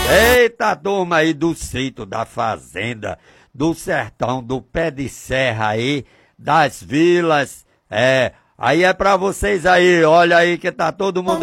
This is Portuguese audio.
Eita, turma aí do sítio, da fazenda, do sertão, do pé de serra aí, das vilas, aí é pra vocês aí, olha aí que tá todo mundo